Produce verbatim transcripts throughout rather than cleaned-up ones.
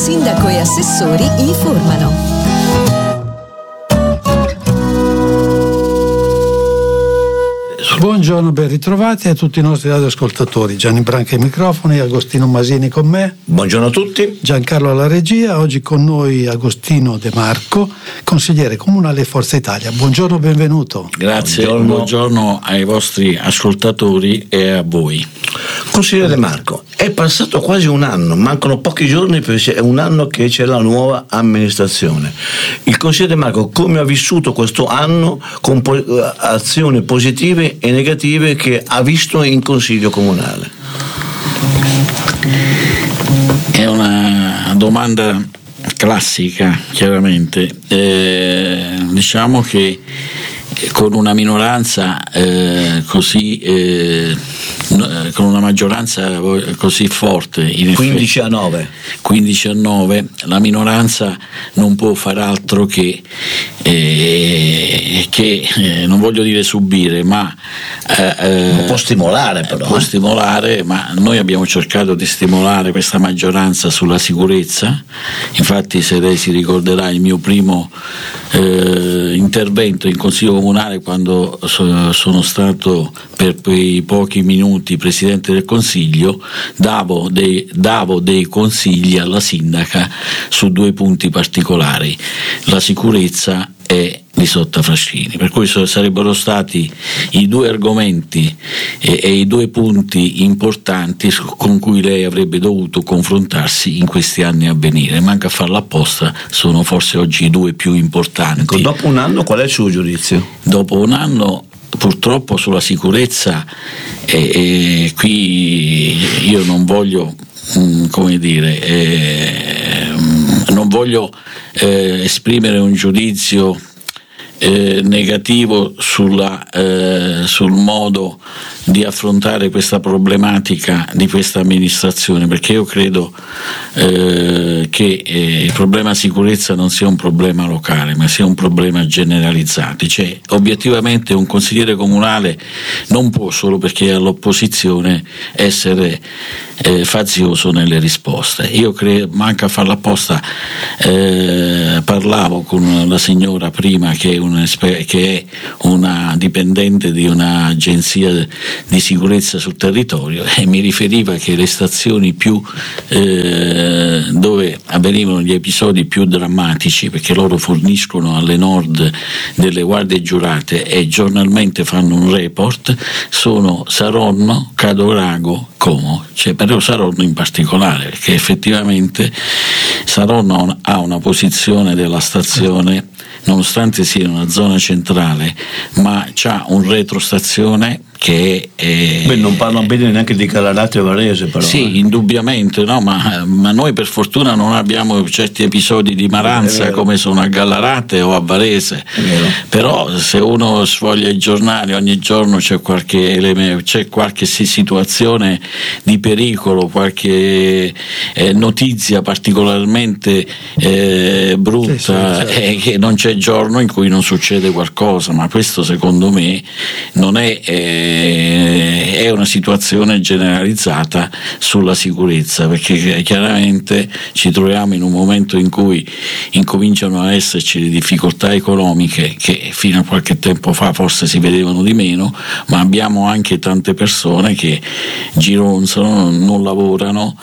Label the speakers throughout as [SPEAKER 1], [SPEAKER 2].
[SPEAKER 1] Sindaco e assessori informano.
[SPEAKER 2] Buongiorno, ben ritrovati a tutti i nostri radioascoltatori. Gianni Branca ai microfoni, Agostino Masini con me.
[SPEAKER 3] Buongiorno a tutti.
[SPEAKER 2] Giancarlo alla regia. Oggi con noi Agostino De Marco, consigliere comunale Forza Italia. Buongiorno, benvenuto.
[SPEAKER 4] Grazie,
[SPEAKER 3] Buongiorno.
[SPEAKER 4] buongiorno ai vostri ascoltatori e a voi.
[SPEAKER 3] Consigliere De Marco, è passato quasi un anno, mancano pochi giorni perché è un anno che c'è la nuova amministrazione. Il consigliere De Marco come ha vissuto questo anno con po- azioni positive e negative che ha visto in consiglio comunale?
[SPEAKER 4] È una domanda classica, chiaramente. Eh, diciamo che con una minoranza eh, così eh, con una maggioranza così forte, in
[SPEAKER 3] quindici a nove
[SPEAKER 4] quindici a nove, la minoranza non può far altro che eh, che eh, non voglio dire subire, ma eh,
[SPEAKER 3] può stimolare però
[SPEAKER 4] può
[SPEAKER 3] eh.
[SPEAKER 4] stimolare, ma noi abbiamo cercato di stimolare questa maggioranza sulla sicurezza. Infatti, se lei si ricorderà, il mio primo eh, intervento in Consiglio Comunale, quando so, sono stato per quei pochi minuti Presidente del Consiglio, davo dei, davo dei consigli alla sindaca su due punti particolari: la sicurezza e di Sottafrascini, per cui sarebbero stati i due argomenti e, e i due punti importanti con cui lei avrebbe dovuto confrontarsi in questi anni a venire. Manca a farlo apposta, sono forse oggi i due più importanti.
[SPEAKER 3] Ecco, dopo un anno qual è il suo giudizio?
[SPEAKER 4] Dopo un anno purtroppo sulla sicurezza e, e qui io non voglio mh, come dire eh, non voglio eh, esprimere un giudizio Eh, negativo sulla, eh, sul modo di affrontare questa problematica di questa amministrazione, perché io credo eh, che eh, il problema sicurezza non sia un problema locale, ma sia un problema generalizzato. Cioè, obiettivamente un consigliere comunale non può, solo perché è all'opposizione, essere eh, fazioso nelle risposte. Io credo, manca a farlo apposta, eh, parlavo con la signora prima che è, un, che è una dipendente di un'agenzia di sicurezza sul territorio, e mi riferiva che le stazioni più eh, dove avvenivano gli episodi più drammatici, perché loro forniscono alle Nord delle guardie giurate e giornalmente fanno un report, sono Saronno, Cadorago, Como, cioè però Saronno in particolare, perché effettivamente Saronno ha una posizione della stazione, nonostante sia in una zona centrale, ma c'ha un retrostazione che è,
[SPEAKER 3] Beh, non parlano bene neanche di Calarate e Varese, però.
[SPEAKER 4] Sì,
[SPEAKER 3] eh.
[SPEAKER 4] indubbiamente, no, ma, ma noi per fortuna non abbiamo certi episodi di maranza come sono a Gallarate o a Varese. Però se uno sfoglia i giornali, ogni giorno c'è qualche elemento, c'è qualche situazione di pericolo, qualche eh, notizia particolarmente eh, brutta, sì, sì, certo. E che non c'è giorno in cui non succede qualcosa, ma questo secondo me non è eh, è una situazione generalizzata sulla sicurezza, perché chiaramente ci troviamo in un momento in cui incominciano a esserci le difficoltà economiche che fino a qualche tempo fa forse si vedevano di meno, ma abbiamo anche tante persone che gironzano, non lavorano,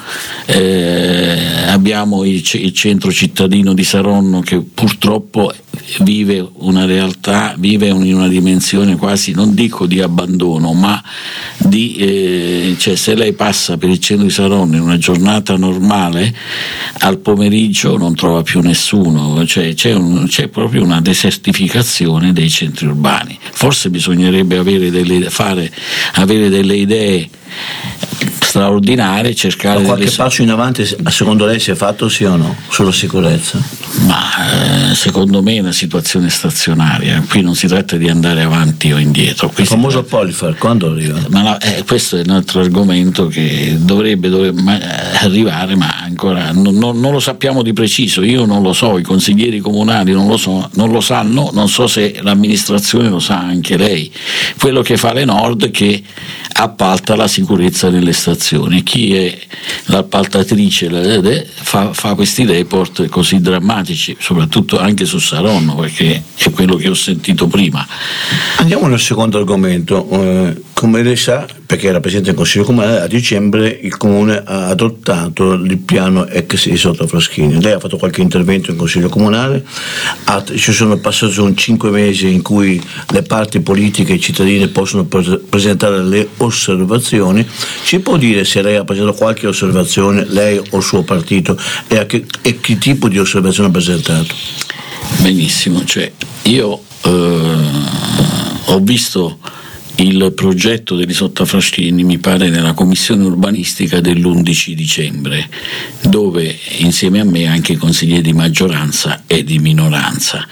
[SPEAKER 4] eh, abbiamo il, il centro cittadino di Saronno che purtroppo vive una realtà, vive in una dimensione quasi, non dico di abbandono, ma di eh, cioè se lei passa per il centro di Saronno in una giornata normale, al pomeriggio non trova più nessuno, cioè c'è, un, c'è proprio una desertificazione dei centri urbani. Forse bisognerebbe avere delle, fare, avere delle idee straordinarie, cercare
[SPEAKER 3] ma qualche
[SPEAKER 4] delle...
[SPEAKER 3] passo in avanti secondo lei si è fatto, sì o no, sulla sicurezza?
[SPEAKER 4] Ma eh, secondo me è una situazione stazionaria, qui non si tratta di andare avanti o indietro. Qui
[SPEAKER 3] il famoso
[SPEAKER 4] tratta...
[SPEAKER 3] Polifer quando arriva?
[SPEAKER 4] Ma la, eh, questo è un altro argomento che dovrebbe, dovrebbe ma, eh, arrivare, ma ancora non, non, non lo sappiamo di preciso. Io non lo so, i consiglieri comunali non lo so, non lo sanno, non so se l'amministrazione lo sa anche lei. Quello che fa le Nord, che appalta la sicurezza nelle stazioni. Chi è l'appaltatrice fa, fa questi report così drammatici, soprattutto anche su Saronno, perché è quello che ho sentito prima.
[SPEAKER 3] Andiamo nel secondo argomento. Eh, come lei sa, perché era presidente del Consiglio Comunale, a dicembre il Comune ha adottato il piano ex Isotta Fraschini. Lei ha fatto qualche intervento in Consiglio Comunale, ha, ci sono passati un cinque mesi in cui le parti politiche e i cittadini possono pre- presentare le osservazioni. Ci può dire se lei ha presentato qualche osservazione, lei o il suo partito, e, a che, e che tipo di osservazione ha presentato?
[SPEAKER 4] Benissimo, cioè io eh, ho visto il progetto dell'Isotta Fraschini, mi pare, nella commissione urbanistica dell'undici dicembre, dove insieme a me anche i consiglieri di maggioranza e di minoranza.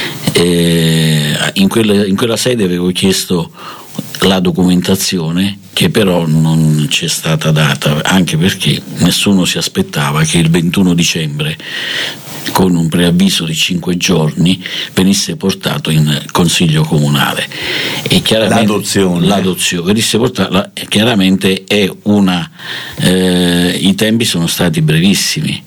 [SPEAKER 4] E in, quella, in quella sede avevo chiesto la documentazione, che però non c'è stata data, anche perché nessuno si aspettava che il ventuno dicembre, con un preavviso di cinque giorni, venisse portato in Consiglio Comunale. E chiaramente l'adozione, l'adozione venisse portata, chiaramente è una eh, i tempi sono stati brevissimi.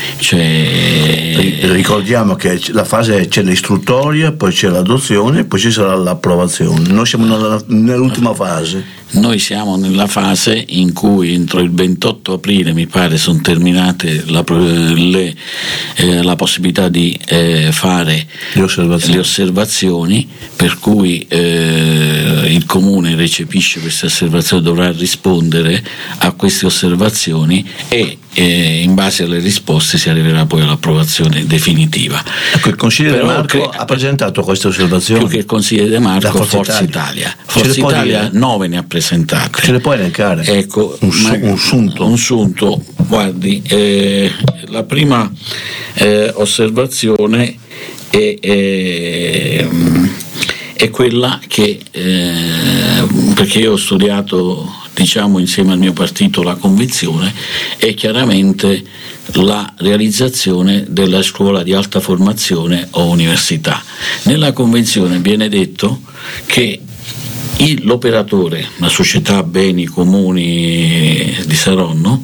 [SPEAKER 4] Cioè,
[SPEAKER 3] ricordiamo che la fase c'è l'istruttoria, poi c'è l'adozione, poi ci sarà l'approvazione. Noi siamo nella, nell'ultima fase.
[SPEAKER 4] Noi siamo nella fase in cui entro il ventotto aprile, mi pare, sono terminate la, le, eh, la possibilità di eh, fare
[SPEAKER 3] le osservazioni.
[SPEAKER 4] le osservazioni, per cui eh, il Comune recepisce queste osservazioni, dovrà rispondere a queste osservazioni e eh, in base alle risposte si arriverà poi all'approvazione definitiva.
[SPEAKER 3] Ecco, il consigliere De Marco che, ha presentato queste osservazioni.
[SPEAKER 4] Più che il consigliere De Marco, Forza, Forza Italia. Italia. Forza Italia nove ne ha presentate.
[SPEAKER 3] Ce le puoi elencare?
[SPEAKER 4] Ecco,
[SPEAKER 3] un, su, un sunto.
[SPEAKER 4] Un sunto, guardi, eh, la prima eh, osservazione è, è, è quella che, eh, perché io ho studiato, diciamo, insieme al mio partito la convenzione, è chiaramente la realizzazione della scuola di alta formazione o università. Nella convenzione viene detto che il, l'operatore, la società Beni Comuni di Saronno,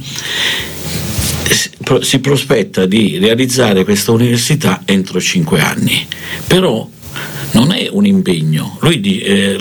[SPEAKER 4] si prospetta di realizzare questa università entro cinque anni, però non è un impegno, lui eh,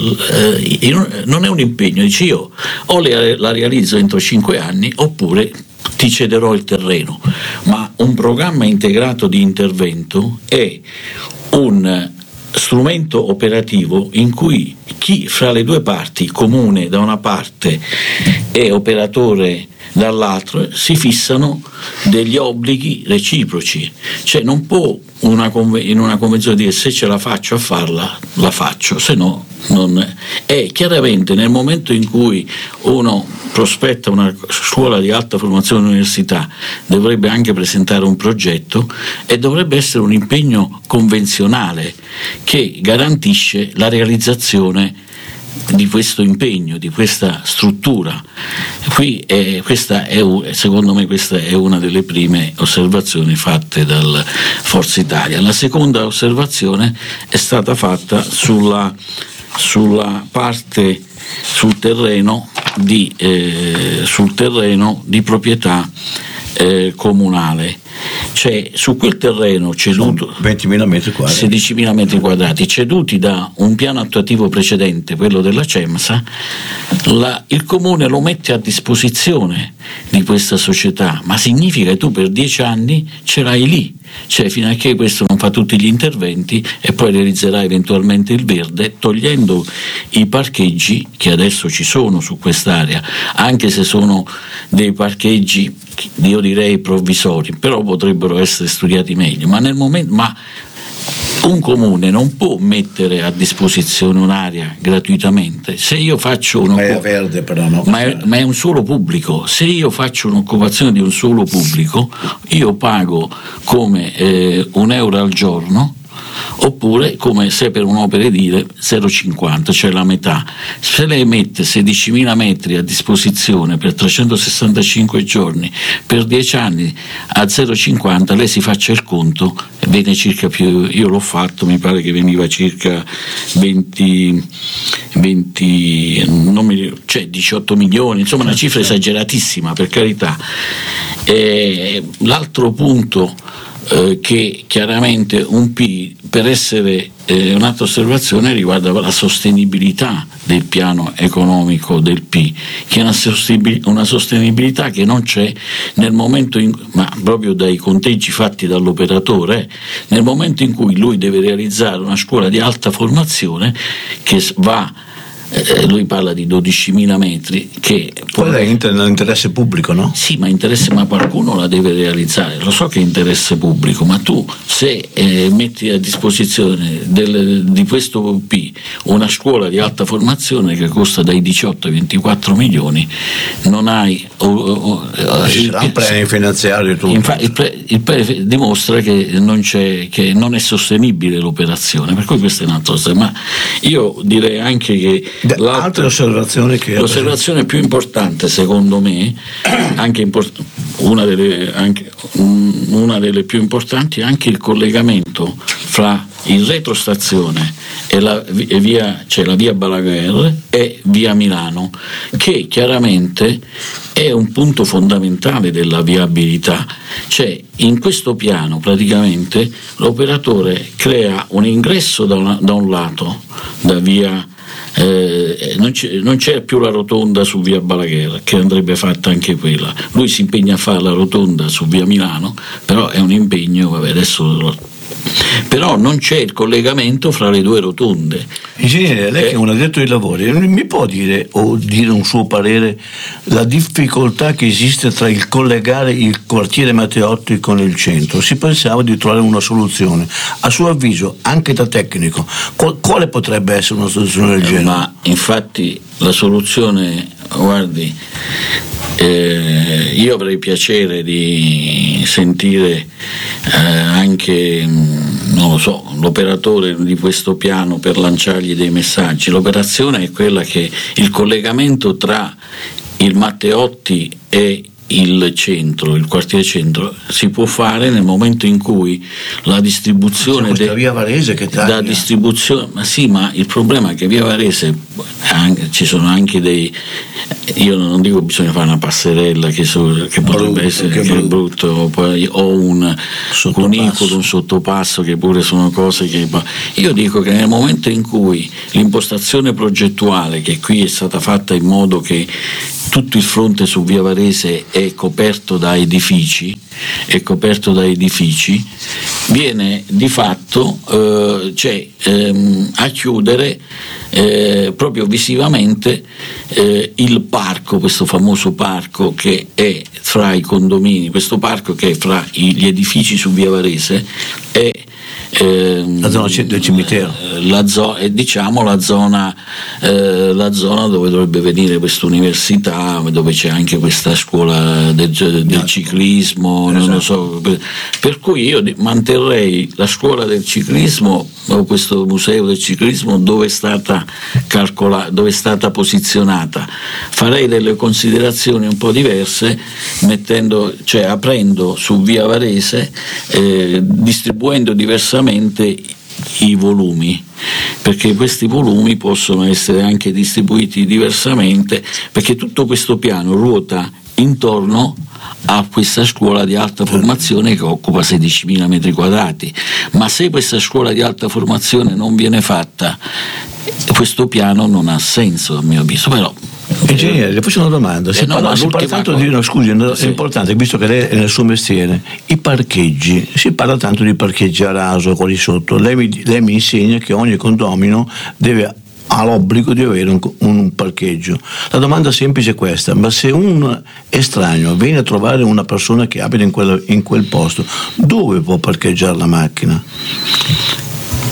[SPEAKER 4] eh, non è un impegno, dice io o la realizzo entro cinque anni oppure ti cederò il terreno, ma un programma integrato di intervento è un strumento operativo in cui chi fra le due parti, comune da una parte e operatore dall'altro, si fissano degli obblighi reciproci, cioè non può una conve- in una convenzione dire se ce la faccio a farla la faccio, se no non. E chiaramente nel momento in cui uno prospetta una scuola di alta formazione all'università dovrebbe anche presentare un progetto e dovrebbe essere un impegno convenzionale che garantisce la realizzazione di questo impegno, di questa struttura. Qui è, questa è, secondo me questa è una delle prime osservazioni fatte dal Forza Italia. La seconda osservazione è stata fatta sulla, sulla parte sul terreno di, eh, sul terreno di proprietà eh, comunale. Cioè, su quel terreno ceduto
[SPEAKER 3] ventimila metri quadrati,
[SPEAKER 4] sedicimila metri quadrati ceduti da un piano attuativo precedente, quello della CEMSA, la, il Comune lo mette a disposizione di questa società, ma significa che tu per dieci anni ce l'hai lì, cioè fino a che questo non fa tutti gli interventi e poi realizzerà eventualmente il verde, togliendo i parcheggi che adesso ci sono su quest'area, anche se sono dei parcheggi, io direi provvisori, però potrebbero essere studiati meglio, ma nel momento ma un comune non può mettere a disposizione un'area gratuitamente. Se io faccio
[SPEAKER 3] ma è verde, però no.
[SPEAKER 4] Ma è, ma è un suolo pubblico. Se io faccio un'occupazione di un suolo pubblico, io pago come eh, un euro al giorno oppure come se per un'opera edile zero virgola cinquanta, cioè la metà. Se lei mette sedicimila metri a disposizione per trecentosessantacinque giorni per dieci anni a zero virgola cinquanta, lei si faccia il conto e viene circa più, io l'ho fatto, mi pare che veniva circa venti, venti non mi, cioè diciotto milioni, insomma una cifra esageratissima, per carità. E l'altro punto eh, che chiaramente un P, per essere eh, un'altra osservazione, riguarda la sostenibilità del piano economico del P, che è una, sostenibil- una sostenibilità che non c'è nel momento in, ma proprio dai conteggi fatti dall'operatore, nel momento in cui lui deve realizzare una scuola di alta formazione che va, eh, lui parla di dodicimila metri, che
[SPEAKER 3] quello è inter- l'interesse pubblico, no?
[SPEAKER 4] Sì, ma interesse, ma qualcuno la deve realizzare, lo so che è interesse pubblico, ma tu se eh, metti a disposizione del, di questo P una scuola di alta formazione che costa dai diciotto ai ventiquattro milioni, non hai o, o, o,
[SPEAKER 3] ci sarà un premio finanziario e tutto.
[SPEAKER 4] Infa, il, pre, il pre dimostra che non c'è, che non è sostenibile l'operazione, per cui questo è un altro, ma io direi anche che
[SPEAKER 3] altre osservazioni che
[SPEAKER 4] l'osservazione più importante secondo me, anche import- una, delle, anche, una delle più importanti, è anche il collegamento fra il retrostazione e la e via, cioè la via Balaguer e via Milano, che chiaramente è un punto fondamentale della viabilità. Cioè in questo piano praticamente l'operatore crea un ingresso da, una, da un lato, da via Eh, non, c'è, non c'è più la rotonda su via Balaguer, che andrebbe fatta anche quella. Lui si impegna a fare la rotonda su via Milano, però è un impegno, vabbè, adesso però non c'è il collegamento fra le due rotonde.
[SPEAKER 3] Ingegnere, lei che è un addetto ai lavori, mi può dire o dire un suo parere la difficoltà che esiste tra il collegare il quartiere Matteotti con il centro? Si pensava di trovare una soluzione. A suo avviso, anche da tecnico, quale potrebbe essere una soluzione del genere?
[SPEAKER 4] Ma infatti la soluzione, guardi, eh, io avrei piacere di sentire eh, anche, non lo so, l'operatore di questo piano per lanciargli dei messaggi. L'operazione è quella che il collegamento tra il Matteotti e il centro, il quartiere centro, si può fare nel momento in cui la distribuzione
[SPEAKER 3] de- via Varese che taglia.
[SPEAKER 4] Da distribuzione, ma sì, ma il problema è che via Varese anche, ci sono anche dei, io non dico bisogna fare una passerella che, so, che potrebbe brutto, essere che che brutto, brutto poi, o un cunicolo, un sottopasso, che pure sono cose che io dico che nel momento in cui l'impostazione progettuale, che qui è stata fatta in modo che tutto il fronte su via Varese è coperto da edifici, è coperto da edifici, viene di fatto eh, cioè, ehm, a chiudere eh, proprio visivamente eh, il parco, questo famoso parco che è fra i condomini, questo parco che è fra gli edifici su via Varese è Eh,
[SPEAKER 3] la zona del cimitero,
[SPEAKER 4] la zo- eh, diciamo la zona, eh, la zona dove dovrebbe venire questa università, dove c'è anche questa scuola del, del ciclismo, esatto. Non lo so, per, per cui io manterrei la scuola del ciclismo o questo museo del ciclismo dove è stata calcolata, dove è stata posizionata. Farei delle considerazioni un po' diverse, mettendo, cioè aprendo su via Varese, eh, distribuendo diversamente i volumi, perché questi volumi possono essere anche distribuiti diversamente, perché tutto questo piano ruota intorno a questa scuola di alta formazione che occupa sedicimila metri quadrati, ma se questa scuola di alta formazione non viene fatta, questo piano non ha senso a mio avviso. Però
[SPEAKER 3] ingegnere, le faccio una domanda. Si
[SPEAKER 4] eh no,
[SPEAKER 3] parla, si parla tanto di no, scusi, sì. È importante, visto che lei è nel suo mestiere, i parcheggi, si parla tanto di parcheggi a raso, quelli sotto. Lei mi, lei mi insegna che ogni condomino deve ha l'obbligo di avere un, un parcheggio. La domanda semplice è questa: ma se un estraneo viene a trovare una persona che abita in, quella, in quel posto, dove può parcheggiare la macchina?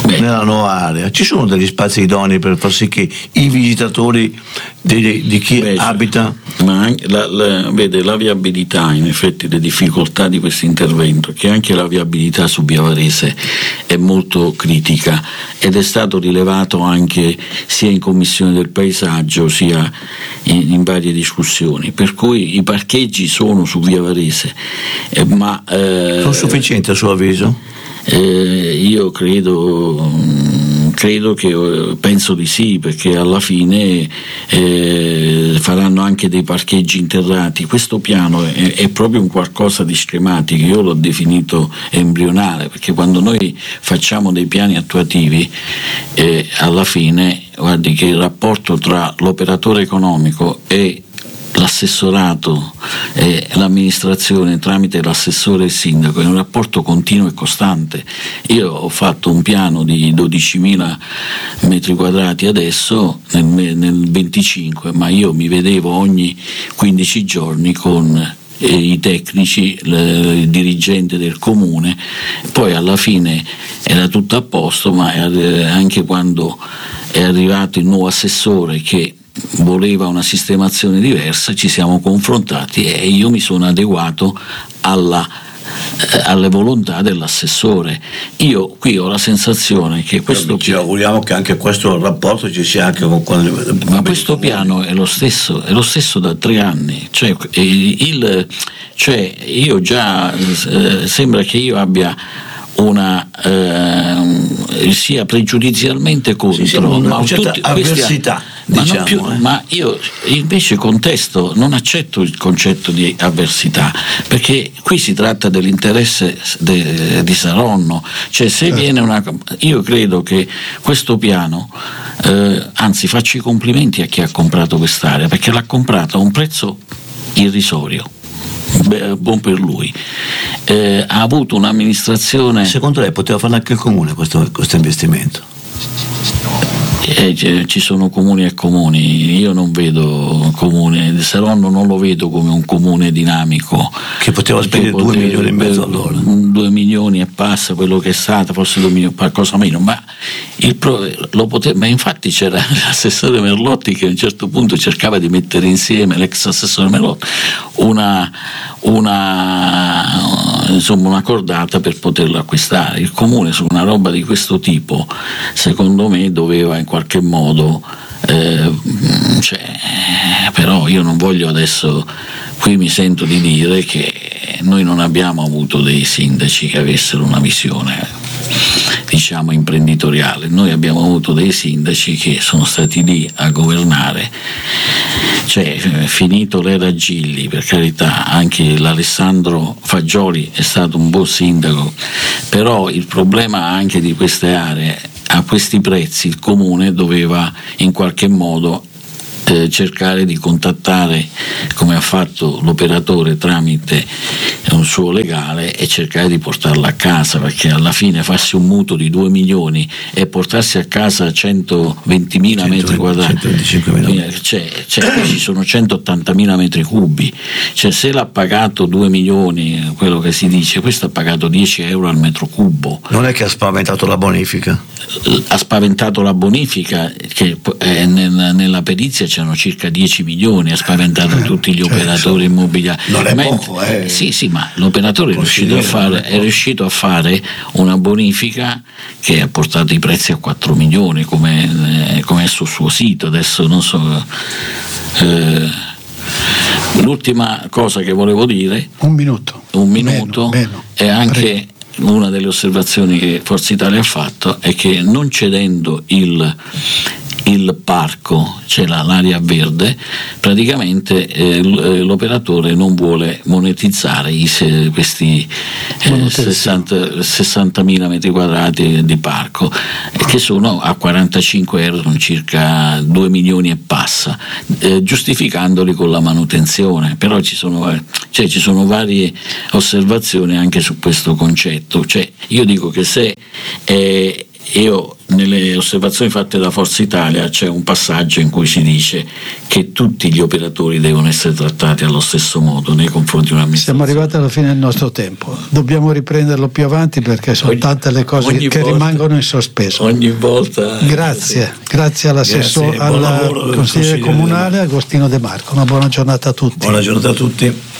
[SPEAKER 3] Beh. nella nuova area. Ci sono degli spazi idonei per far sì che i visitatori di, di chi Beh, abita,
[SPEAKER 4] ma anche la, la, vede la viabilità, in effetti le difficoltà di questo intervento, che anche la viabilità su Via Varese è molto critica ed è stato rilevato anche sia in Commissione del Paesaggio sia in, in varie discussioni, per cui i parcheggi sono su Via Varese, eh, ma eh,
[SPEAKER 3] sono sufficienti a suo avviso?
[SPEAKER 4] Eh, io credo, credo che penso di sì, perché alla fine eh, faranno anche dei parcheggi interrati. Questo piano è, è proprio un qualcosa di schematico, io l'ho definito embrionale, perché quando noi facciamo dei piani attuativi eh, alla fine guardi che il rapporto tra l'operatore economico e l'assessorato e l'amministrazione tramite l'assessore e il sindaco è un rapporto continuo e costante. Io ho fatto un piano di dodicimila metri quadrati adesso nel, nel venticinque, ma io mi vedevo ogni quindici giorni con eh, i tecnici, il dirigente del comune, poi alla fine era tutto a posto, ma anche quando è arrivato il nuovo assessore che voleva una sistemazione diversa, ci siamo confrontati e io mi sono adeguato alla, eh, alle volontà dell'assessore. Io qui ho la sensazione che questo
[SPEAKER 3] ci auguriamo che anche questo rapporto ci sia anche con quando,
[SPEAKER 4] ma questo piano è lo stesso, è lo stesso da tre anni, cioè, il, cioè io già eh, sembra che io abbia una eh, sia pregiudizialmente contro,
[SPEAKER 3] sì, sì, una
[SPEAKER 4] ma
[SPEAKER 3] certa
[SPEAKER 4] tutti,
[SPEAKER 3] avversità,
[SPEAKER 4] ma,
[SPEAKER 3] diciamo,
[SPEAKER 4] più,
[SPEAKER 3] eh.
[SPEAKER 4] ma io invece contesto, non accetto il concetto di avversità, perché qui si tratta dell'interesse de, di Saronno, cioè se viene una, io credo che questo piano eh, anzi faccio i complimenti a chi ha comprato quest'area, perché l'ha comprata a un prezzo irrisorio. Beh, buon per lui. Eh, ha avuto un'amministrazione.
[SPEAKER 3] Secondo lei poteva fare anche il comune questo, questo investimento?
[SPEAKER 4] Eh, ci sono comuni e comuni, io non vedo comune, Saronno non lo vedo come un comune dinamico
[SPEAKER 3] che poteva spendere due milioni e mezzo all'ora,
[SPEAKER 4] due milioni e passa quello che è stato, forse due milioni qualcosa meno, ma il pro, lo pote, ma infatti c'era l'assessore Merlotti che a un certo punto cercava di mettere insieme, l'ex assessore Merlotti, una, una insomma una cordata per poterlo acquistare. Il comune su una roba di questo tipo secondo me doveva in qualche modo eh, cioè, però io non voglio adesso qui mi sento di dire che noi non abbiamo avuto dei sindaci che avessero una visione diciamo imprenditoriale, noi abbiamo avuto dei sindaci che sono stati lì a governare, cioè finito l'era Gilli, per carità, anche l'Alessandro Fagioli è stato un buon sindaco, però il problema anche di queste aree, a questi prezzi il comune doveva in qualche modo eh, cercare di contattare, come ha fatto l'operatore tramite un suo legale, e cercare di portarla a casa, perché alla fine farsi un mutuo di due milioni e portarsi a casa centoventimila metri quadrati, centoventicinquemila, cioè, cioè ci sono centottantamila metri cubi, cioè se l'ha pagato due milioni, quello che si dice, questo ha pagato dieci euro al metro cubo.
[SPEAKER 3] Non è che ha spaventato la bonifica?
[SPEAKER 4] Ha spaventato la bonifica, che eh, nel, nella perizia c'erano circa dieci milioni, ha spaventato tutti gli operatori immobiliari.
[SPEAKER 3] Non è poco, eh.
[SPEAKER 4] Sì, sì, ma l'operatore è riuscito, a fare, è riuscito a fare una bonifica che ha portato i prezzi a quattro milioni, come, eh, come è sul suo sito, adesso non so. Eh, l'ultima cosa che volevo dire,
[SPEAKER 2] un minuto,
[SPEAKER 4] un minuto
[SPEAKER 2] meno, meno.
[SPEAKER 4] è anche
[SPEAKER 2] Prego.
[SPEAKER 4] Una delle osservazioni che Forza Italia ha fatto è che non cedendo il il parco, cioè l'area verde, praticamente eh, l'operatore non vuole monetizzare i, se, questi eh, sessanta, sessantamila metri quadrati di parco, che sono a quarantacinque euro, sono circa due milioni e passa, eh, giustificandoli con la manutenzione. Però ci sono, cioè, ci sono varie osservazioni anche su questo concetto, cioè io dico che se eh, io nelle osservazioni fatte da Forza Italia c'è un passaggio in cui si dice che tutti gli operatori devono essere trattati allo stesso modo nei confronti di un'amministrazione.
[SPEAKER 2] Siamo arrivati alla fine del nostro tempo, dobbiamo riprenderlo più avanti perché sono ogni, tante le cose che volta, rimangono in sospeso.
[SPEAKER 4] Ogni volta.
[SPEAKER 2] Grazie, sì. grazie all'assessore, al consigliere comunale Agostino De Marco. Una buona giornata a tutti.
[SPEAKER 3] Buona giornata a tutti.